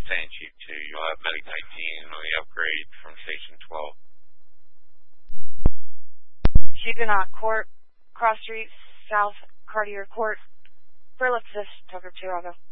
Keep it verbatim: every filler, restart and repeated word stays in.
staying cheap too. You'll have Medic nineteen or the upgrade from Station twelve. Huguenot Court, Cross Street, South Cartier Court, Berlipsis, Tucker Tirago.